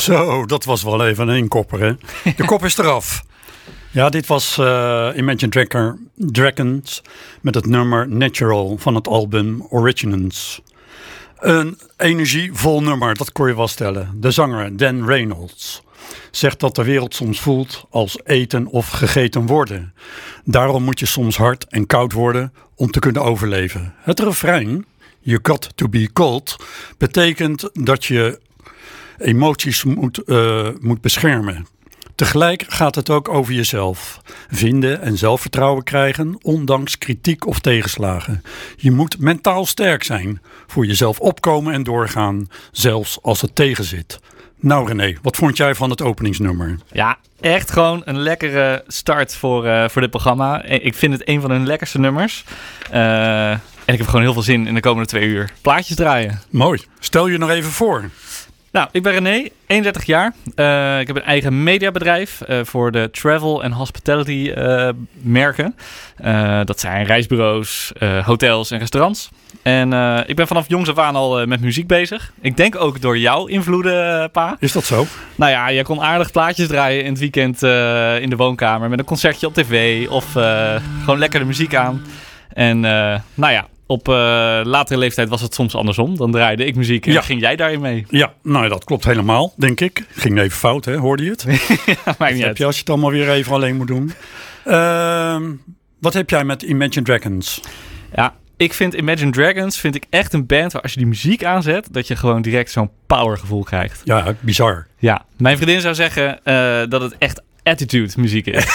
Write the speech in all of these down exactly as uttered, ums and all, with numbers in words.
Zo, dat was wel even een inkopper, hè? De kop is eraf. Ja, dit was uh, Imagine Dragger, Dragons met het nummer Natural van het album Originals. Een energievol nummer, dat kon je wel stellen. De zanger Dan Reynolds zegt dat de wereld soms voelt als eten of gegeten worden. Daarom moet je soms hard en koud worden om te kunnen overleven. Het refrein, You got to be cold, betekent dat je emoties moet, uh, moet beschermen. Tegelijk gaat het ook over jezelf. Vinden en zelfvertrouwen krijgen, ondanks kritiek of tegenslagen. Je moet mentaal sterk zijn, voor jezelf opkomen en doorgaan, zelfs als het tegenzit. Nou René, wat vond jij van het openingsnummer? Ja, echt gewoon een lekkere start voor, uh, voor dit programma. Ik vind het een van hun lekkerste nummers. Uh, en ik heb gewoon heel veel zin in de komende twee uur plaatjes draaien. Mooi. Stel je nog even voor. Nou, ik ben René, eenendertig jaar. Uh, ik heb een eigen mediabedrijf uh, voor de travel en hospitality uh, merken. Uh, dat zijn reisbureaus, uh, hotels en restaurants. En uh, ik ben vanaf jongs af aan al uh, met muziek bezig. Ik denk ook door jouw invloeden, uh, pa. Is dat zo? Nou ja, jij kon aardig plaatjes draaien in het weekend uh, in de woonkamer met een concertje op tv of uh, gewoon lekker de muziek aan. En uh, nou ja. Op uh, latere leeftijd was het soms andersom. Dan draaide ik muziek en ja. ging jij daarin mee. Ja, nou dat klopt helemaal, denk ik. Ging even fout, hè? Hoorde je het? ja, maakt niet heb je als je het allemaal weer even alleen moet doen. Uh, wat heb jij met Imagine Dragons? Ja, ik vind Imagine Dragons vind ik echt een band waar als je die muziek aanzet, dat je gewoon direct zo'n powergevoel krijgt. Ja, bizar. Ja, mijn vriendin zou zeggen uh, dat het echt attitude muziek is.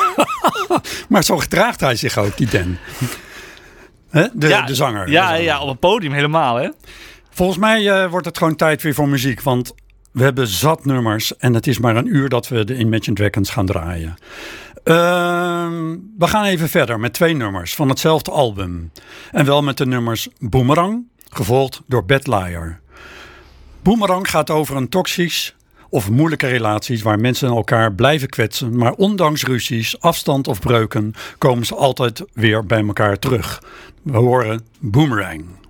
Maar zo gedraagt hij zich ook, die Dan. He? De, ja, de zanger. Ja, de zanger. ja, op het podium helemaal, hè? Volgens mij uh, wordt het gewoon tijd weer voor muziek. Want we hebben zat nummers. En het is maar een uur dat we de Imagine Dragons gaan draaien. Uh, we gaan even verder met twee nummers van hetzelfde album. En wel met de nummers Boomerang, gevolgd door Bad Liar. Boomerang gaat over een toxisch of moeilijke relaties waar mensen elkaar blijven kwetsen. Maar ondanks ruzies, afstand of breuken komen ze altijd weer bij elkaar terug. We horen Boomerang.